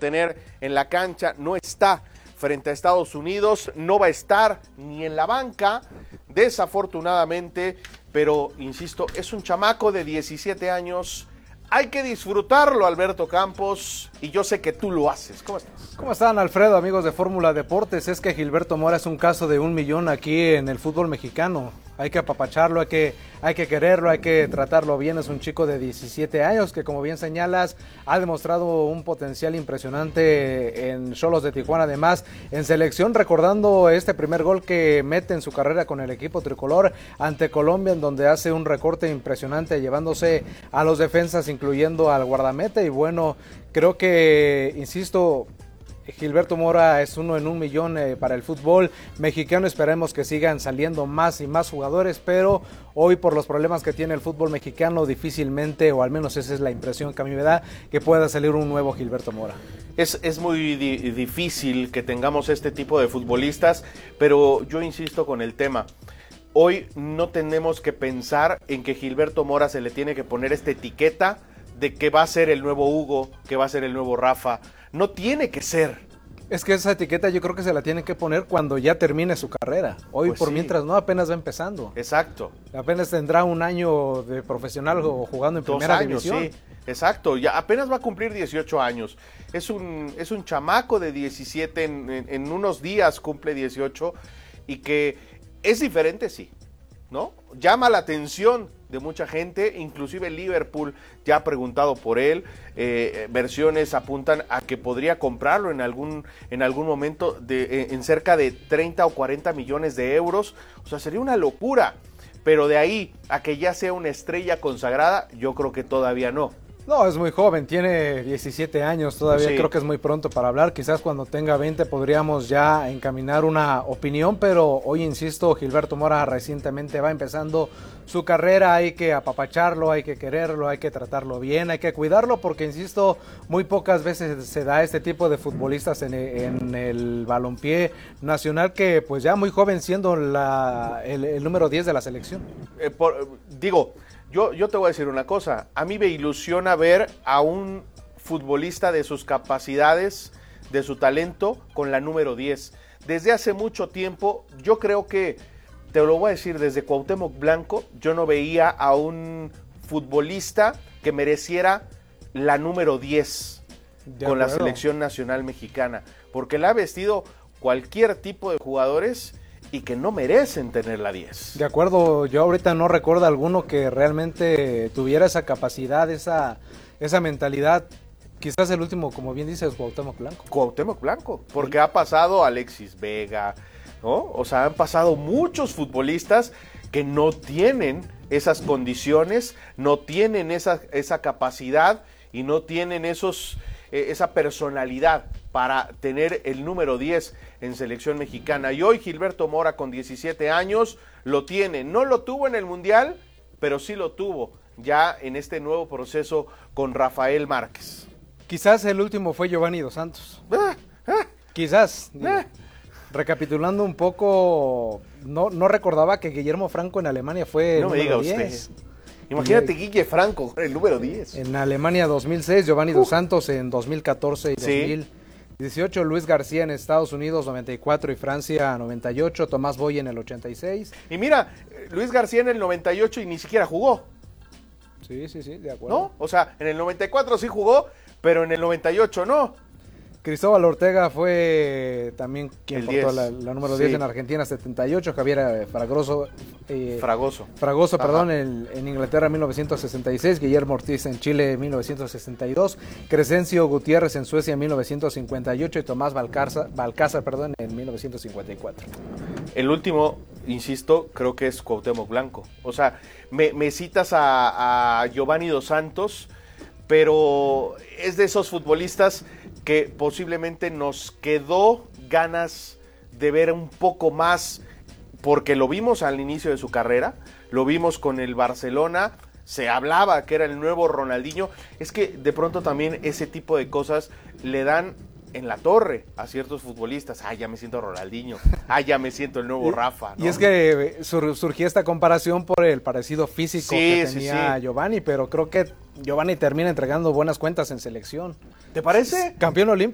tener en la cancha, no está frente a Estados Unidos, no va a estar ni en la banca, desafortunadamente, pero insisto, es un chamaco de 17 años, hay que disfrutarlo, Alberto Campos, y yo sé que tú lo haces. ¿Cómo estás? ¿Cómo están, Alfredo, amigos de Fórmula Deportes? Es que Gilberto Mora es un caso de 1 millón aquí en el fútbol mexicano. Hay que apapacharlo, hay que quererlo, hay que tratarlo bien. Es un chico de 17 años que, como bien señalas, ha demostrado un potencial impresionante en Xolos de Tijuana. Además, en selección, recordando este primer gol que mete en su carrera con el equipo tricolor ante Colombia, en donde hace un recorte impresionante, llevándose a los defensas, incluyendo al guardameta. Y bueno, creo que, insisto, Gilberto Mora es uno en 1 millón para el fútbol mexicano. Esperemos que sigan saliendo más y más jugadores, pero hoy, por los problemas que tiene el fútbol mexicano, difícilmente, o al menos esa es la impresión que a mí me da, que pueda salir un nuevo Gilberto Mora. Es muy difícil que tengamos este tipo de futbolistas, pero yo insisto con el tema. Hoy no tenemos que pensar en que Gilberto Mora se le tiene que poner esta etiqueta de que va a ser el nuevo Hugo, que va a ser el nuevo Rafa. No tiene que ser. Es que esa etiqueta yo creo que se la tiene que poner cuando ya termine su carrera. Hoy pues por sí. Mientras no, apenas va empezando. Exacto. Apenas tendrá 1 año de profesional o jugando en 2 primera años, división. Sí, exacto. Ya apenas va a cumplir 18 años. Es un chamaco de 17, en unos días cumple 18, y que es diferente, sí, ¿no? Llama la atención de mucha gente, inclusive Liverpool ya ha preguntado por él, versiones apuntan a que podría comprarlo en algún momento en cerca de 30 o 40 millones de euros, o sea, sería una locura, pero de ahí a que ya sea una estrella consagrada, yo creo que todavía no. No, es muy joven, tiene 17 años, todavía sí. Creo que es muy pronto para hablar, quizás cuando tenga 20 podríamos ya encaminar una opinión, pero hoy, insisto, Gilberto Mora recientemente va empezando su carrera, hay que apapacharlo, hay que quererlo, hay que tratarlo bien, hay que cuidarlo, porque, insisto, muy pocas veces se da este tipo de futbolistas en el balompié nacional, que pues ya muy joven siendo el número 10 de la selección. Yo te voy a decir una cosa, a mí me ilusiona ver a un futbolista de sus capacidades, de su talento, con la número 10. Desde hace mucho tiempo, yo creo que, te lo voy a decir, desde Cuauhtémoc Blanco, yo no veía a un futbolista que mereciera la número 10 con la selección nacional mexicana, porque la ha vestido cualquier tipo de jugadores y que no merecen tener la 10. De acuerdo, yo ahorita no recuerdo alguno que realmente tuviera esa capacidad, esa mentalidad. Quizás el último, como bien dices, Cuauhtémoc Blanco. Cuauhtémoc Blanco, porque ha pasado Alexis Vega, ¿no? O sea, han pasado muchos futbolistas que no tienen esas condiciones, no tienen esa capacidad y no tienen esa personalidad para tener el número 10 en selección mexicana. Y hoy Gilberto Mora, con 17 años, lo tiene. No lo tuvo en el Mundial, pero sí lo tuvo ya en este nuevo proceso con Rafael Márquez. Quizás el último fue Giovanni Dos Santos. Quizás. Recapitulando un poco, no recordaba que Guillermo Franco en Alemania fue el número 10. Usted. Imagínate Guille Franco, el número 10. En Alemania 2006, Giovanni Dos Santos en 2014 y 2018, Luis García en Estados Unidos 94 y Francia 98, Tomás Boy en el 86. Y mira, Luis García en el 98 y ni siquiera jugó. Sí, de acuerdo. ¿No? O sea, en el 94 sí jugó, pero en el 98 no. Cristóbal Ortega fue también quien portó la número 10 en Argentina, 78. Javier Fragoso, en Inglaterra, 1966. Guillermo Ortiz en Chile, 1962. Crescencio Gutiérrez en Suecia, 1958. Y Tomás Balcázar, en 1954. El último, insisto, creo que es Cuauhtémoc Blanco. O sea, me citas a Giovanni Dos Santos, pero es de esos futbolistas que posiblemente nos quedó ganas de ver un poco más, porque lo vimos al inicio de su carrera, lo vimos con el Barcelona, se hablaba que era el nuevo Ronaldinho. Es que de pronto también ese tipo de cosas le dan en la torre a ciertos futbolistas. Ya me siento Ronaldinho, ya me siento el nuevo Rafa, ¿no? Y es que surgía esta comparación por el parecido físico que tenía Giovanni, pero creo que Giovanni termina entregando buenas cuentas en selección. ¿Te parece? Campeón olímpico.